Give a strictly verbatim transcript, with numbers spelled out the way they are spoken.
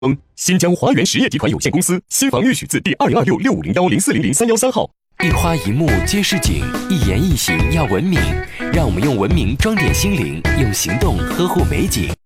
新疆华源实业集团有限公司，新房预许字第二零二六六五零幺零四零零三幺三号。 一花一木皆是景，一言一行要文明。让我们用文明装点心灵，用行动呵护美景。